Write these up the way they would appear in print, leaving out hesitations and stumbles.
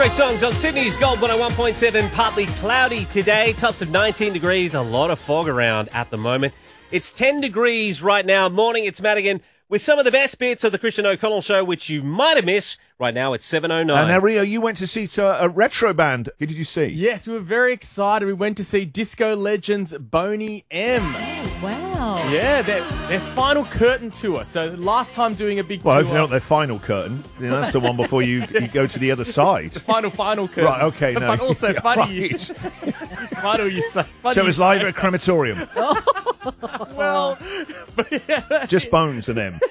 great songs on Sydney's Gold 101.7. Partly cloudy today. Tops of 19 degrees. A lot of fog around at the moment. It's 10 degrees right now. Morning, it's Madigan with some of the best bits of the Christian O'Connell Show, which you might have missed. Right now, it's 7:09. And now, Rio, you went to see a retro band. Who did you see? Yes, we were very excited. We went to see disco legends Boney M. Oh, wow. Yeah, their final curtain tour. So last time doing a big Well, tour. if not their final curtain, that's the one before you go to the other side. The final curtain. Right, okay, But no. also funny. Right. Funny you say. Funny So it was you live say. at a crematorium. Well, but yeah. Just bones of them.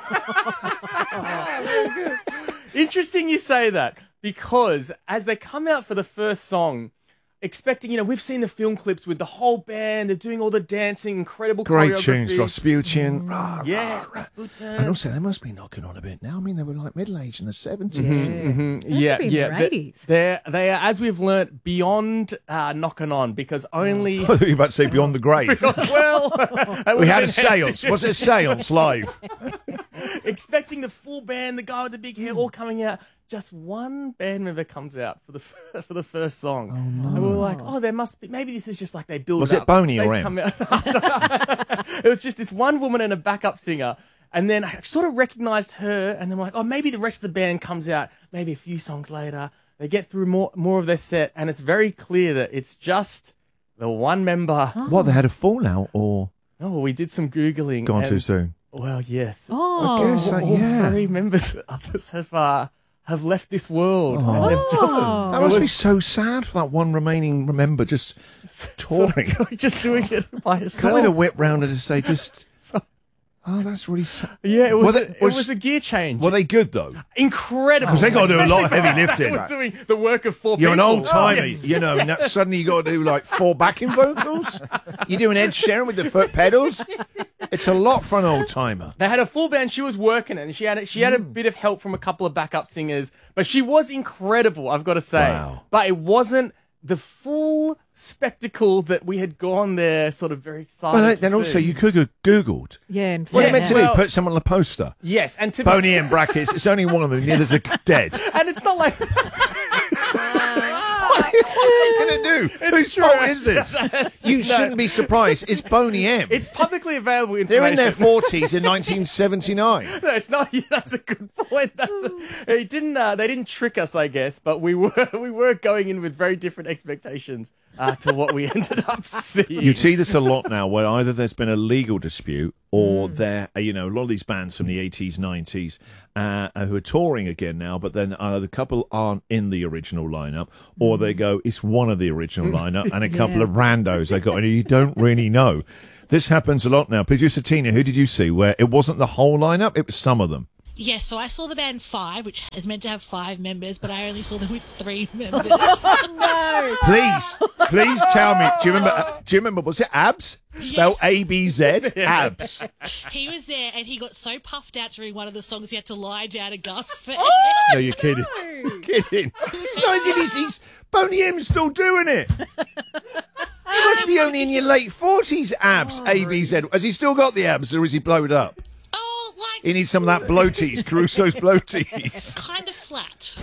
Interesting you say that, because as they come out for the first song, expecting, we've seen the film clips with the whole band, they're doing all the dancing, incredible Great choreography. tunes, Rasputin. Yeah. And also, they must be knocking on a bit now. I mean, they were like middle-aged in the 70s. Yeah, been yeah. their 80s. They are, as we've learnt, beyond knocking on, because only... I thought you were about to say Beyond the Grave. Well, that We would've had been a seance. Was it a seance live? expecting the full band, the guy with the big hair, all coming out. Just one band member comes out for the first song. Oh, no. And we were like, there must be, maybe this is just like they build Was it it up. Boney or They M? come out- It was just this one woman and a backup singer. And then I sort of recognised her, and then I'm like, maybe the rest of the band comes out maybe a few songs later. They get through more of their set, and it's very clear that it's just the one member. What, they had a fallout or Oh, we did some Googling. gone and- too soon? Well, yes. Oh. I guess, All yeah. 3 members others have left this world, and they've just That must be so sad for that one remaining member just touring. just doing it by Can't herself. we whip round and just say, oh, that's really sad. Yeah, it was. Well, It was a gear change. Were they good, though? Incredible. 'Cause they gotta do a lot of Especially heavy for- lifting. They were doing the work of 4 You're people. an old timer, Yes. and that suddenly you got to do like 4 backing vocals. You're doing Ed Sheeran with the foot pedals. It's a lot for an old timer. They had a full band. She was working it, and she had a bit of help from a couple of backup singers, but she was incredible, I've got to say. Wow. But it wasn't the full spectacle that we had gone there sort of very excited Well, to then see. also you could have Googled. Yeah, in What are you fact, meant to Well- do? Put someone on a poster. Yes, and to Boney M brackets. It's only one of them. The others are dead. and it's not like What are you going to do? Whose true. fault is this? You shouldn't be surprised. It's Boney M. it's publicly available They're information. in their 40s in 1979. No, it's not. Yeah, that's a good point. They didn't trick us, I guess, but we were going in with very different expectations to what we ended up seeing. You see this a lot now, where either there's been a legal dispute or there, a lot of these bands from the 80s, 90s, who are touring again now, but then the couple aren't in the original lineup, or they go, it's one of the original lineup, and a couple of randos they got, and you don't really know. This happens a lot now. Producer Tina, who did you see where it wasn't the whole lineup, it was some of them? Yes, so I saw the band Five, which is meant to have 5 members, but I only saw them with 3 members. no. Please tell me. Do you remember? Was it Abs? Spelled ABZ. Abs. He was there, and he got so puffed out during one of the songs he had to lie down and gasp for air. No, you're kidding. Kidding. It's not as if he's Boney M's still doing it. You must be only in your late 40s. Abs. ABZ. Has he still got the abs, or is he blowed up? Oh, like, He needs some of that bloaties. Caruso's bloaties. kind of flat.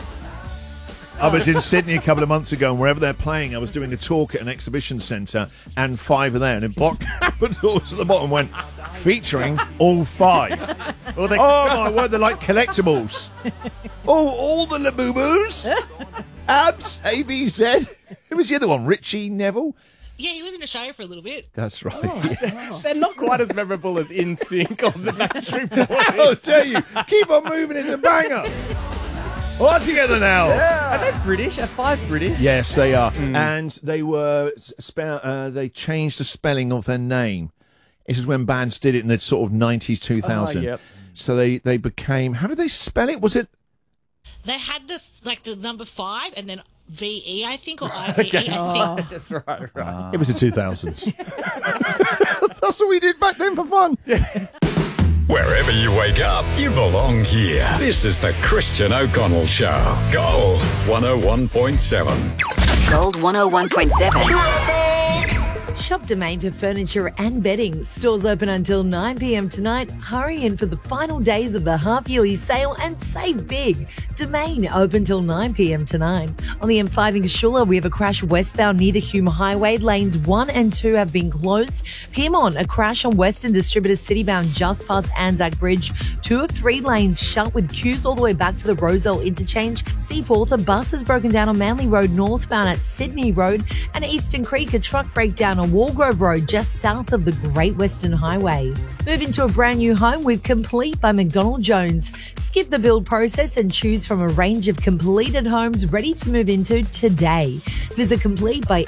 I was in Sydney a couple of months ago, and wherever they're playing, I was doing a talk at an exhibition centre, and 5 are there, and in block capitals at the bottom went, featuring all 5. Oh my word, they're like collectibles. Oh, all the Labubu's. Abs, ABZ. Who was the other one? Richie Neville? Yeah, he was in the show for a little bit. That's right. They're not quite as memorable as In Sync or the Backstreet Boys. How dare you? Keep on moving, it's a banger. All together now. Are they British? Are 5 British? Yes, they are. And they were they changed the spelling of their name. This is when bands did it in the sort of 90s, 2000. Yep. So they became, how did they spell it? Was it? They had the number 5 and then VE, I think, or IVE, I think. That's right. It was the 2000s. That's what we did back then for fun. Wherever you wake up, you belong here. This is the Christian O'Connell Show. Gold 101.7. Gold 101.7. Shop Domain for furniture and bedding. Stores open until 9 p.m. tonight. Hurry in for the final days of the half-yearly sale and save big. Domain open till 9 p.m. tonight. On the M5 in Kashula, we have a crash westbound near the Hume Highway. Lanes 1 and 2 have been closed. Piedmont, a crash on Western Distributors Citybound just past Anzac Bridge. 2 of 3 lanes shut with queues all the way back to the Rozelle interchange. Seaforth, a bus has broken down on Manly Road northbound at Sydney Road. And Eastern Creek, a truck breakdown on Walgrove Road just south of the Great Western Highway. Move into a brand new home with Complete by McDonald Jones. Skip the build process and choose from a range of completed homes ready to move into today. Visit Complete by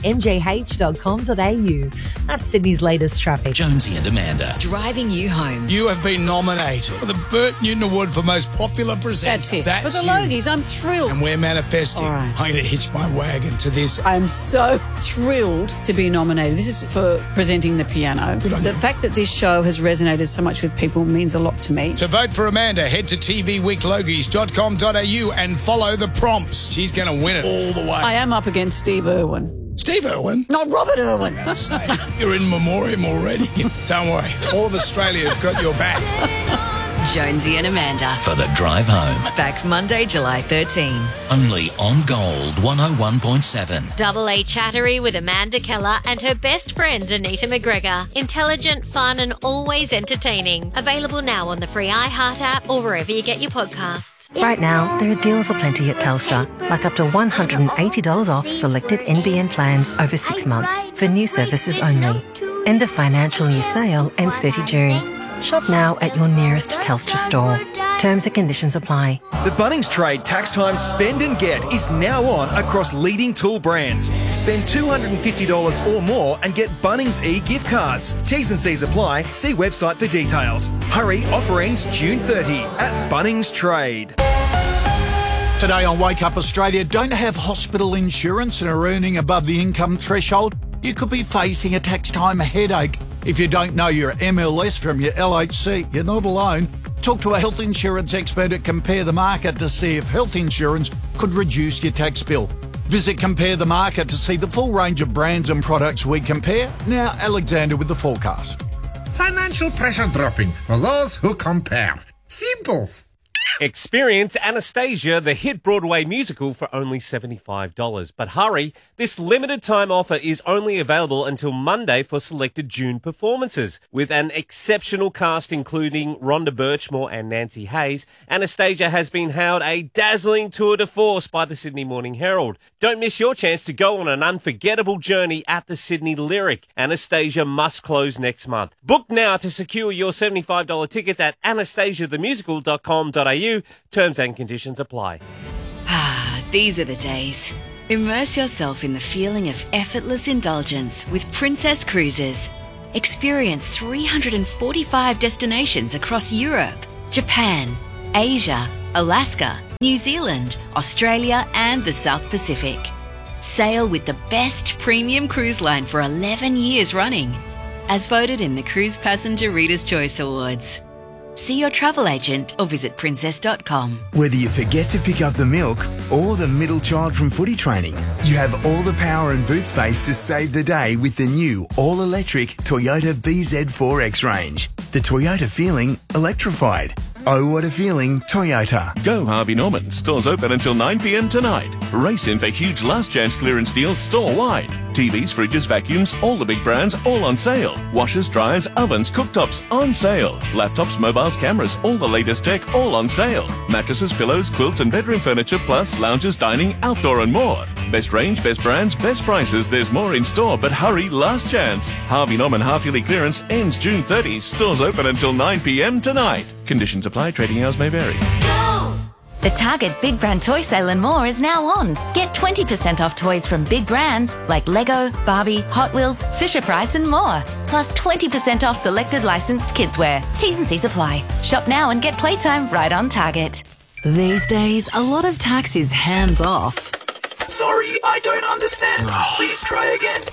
mjh.com.au. That's Sydney's latest traffic. Jonesy and Amanda. Driving you home. You have been nominated for the Burt Newton Award for Most Popular Presenter. That's it. For the Logies, I'm thrilled. And we're manifesting. All right. I'm going to hitch my wagon to this. I'm so thrilled to be nominated. This is for presenting the piano. The fact that this show has resonated so much with people means a lot to me. To vote for Amanda, head to tvweeklogies.com.au and follow the prompts. She's going to win it all the way. I am up against Steve Irwin. Steve Irwin? Not Robert Irwin. You're in memoriam already. Don't worry. All of Australia have got your back. Jonesy and Amanda. For the drive home. Back Monday, July 13. Only on Gold 101.7. Double A Chattery with Amanda Keller and her best friend Anita McGregor. Intelligent, fun and always entertaining. Available now on the free iHeart app or wherever you get your podcasts. Right now, there are deals aplenty at Telstra, like up to $180 off selected NBN plans over 6 months for new services only. End of financial year sale ends 30 June. Shop now at your nearest Telstra store. Terms and conditions apply. The Bunnings Trade Tax Time Spend and Get is now on across leading tool brands. Spend $250 or more and get Bunnings e-gift cards. T's and C's apply. See website for details. Hurry, offer ends June 30 at Bunnings Trade. Today on Wake Up Australia, don't have hospital insurance and are earning above the income threshold? You could be facing a tax time headache. If you don't know your MLS from your LHC, you're not alone. Talk to a health insurance expert at Compare the Market to see if health insurance could reduce your tax bill. Visit Compare the Market to see the full range of brands and products we compare. Now, Alexander with the forecast. Financial pressure dropping for those who compare. Simples. Experience Anastasia, the hit Broadway musical, for only $75. But hurry, this limited time offer is only available until Monday for selected June performances. With an exceptional cast including Rhonda Birchmore and Nancy Hayes, Anastasia has been hailed a dazzling tour de force by the Sydney Morning Herald. Don't miss your chance to go on an unforgettable journey at the Sydney Lyric. Anastasia must close next month. Book now to secure your $75 tickets at anastasiathemusical.com.au. Terms and conditions apply. These are the days. Immerse yourself in the feeling of effortless indulgence with Princess Cruises. Experience 345 destinations across Europe, Japan, Asia, Alaska, New Zealand, Australia and the South Pacific. Sail with the best premium cruise line for 11 years running, as voted in the Cruise Passenger Reader's Choice Awards. See your travel agent or visit princess.com. Whether you forget to pick up the milk or the middle child from footy training, you have all the power and boot space to save the day with the new all-electric Toyota BZ4X range. The Toyota feeling electrified. Oh, what a feeling, Toyota. Go Harvey Norman. Stores open until 9 p.m. tonight. Race in for huge last chance clearance deals store-wide. TVs, fridges, vacuums, all the big brands, all on sale. Washers, dryers, ovens, cooktops, on sale. Laptops, mobiles, cameras, all the latest tech, all on sale. Mattresses, pillows, quilts and bedroom furniture, plus lounges, dining, outdoor and more. Best range, best brands, best prices. There's more in store, but hurry, last chance. Harvey Norman half-yearly clearance ends June 30. Stores open until 9 p.m. tonight. Conditions apply. Trading hours may vary. The Target Big Brand Toy Sale and more is now on. Get 20% off toys from big brands like Lego, Barbie, Hot Wheels, Fisher-Price and more. Plus 20% off selected licensed kidswear. T's and C's apply. Shop now and get playtime right on Target. These days, a lot of tax is hands-off. Sorry, I don't understand. Please try again.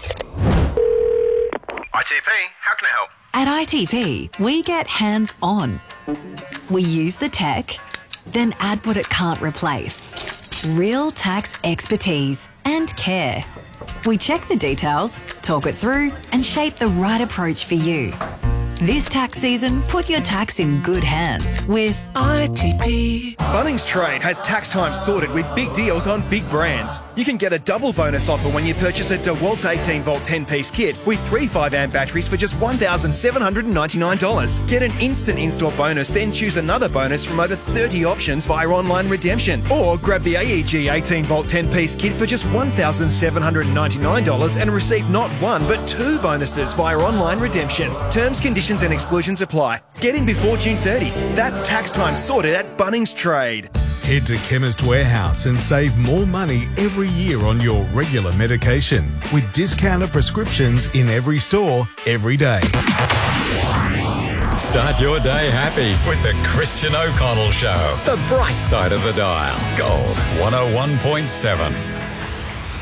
ITP, how can I help? At ITP, we get hands-on. We use the tech, then add what it can't replace. Real tax expertise and care. We check the details, talk it through, and shape the right approach for you. This tax season, put your tax in good hands with ITP. Bunnings Trade has tax time sorted with big deals on big brands. You can get a double bonus offer when you purchase a DeWalt 18-volt 10-piece kit with 3 5-amp batteries for just $1,799. Get an instant in-store bonus, then choose another bonus from over 30 options via online redemption. Or grab the AEG 18-volt 10-piece kit for just $1,799 and receive not one but 2 bonuses via online redemption. Terms, conditions and exclusions apply. Get in before June 30. That's tax time sorted at Bunnings Trade. Head to Chemist Warehouse and save more money every year on your regular medication with discounted prescriptions in every store, every day. Start your day happy with the Christian O'Connell Show. The bright side of the dial. Gold 101.7.